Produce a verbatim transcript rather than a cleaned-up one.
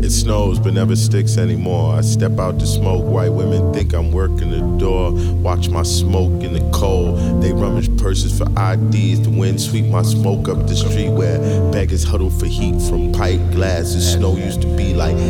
It snows but never sticks anymore. I step out to smoke, white women think I'm working the door. Watch my smoke in the cold. They rummage purses for I Ds. The wind sweep my smoke up the street where beggars huddle for heat from pipe glasses. Snow used to be like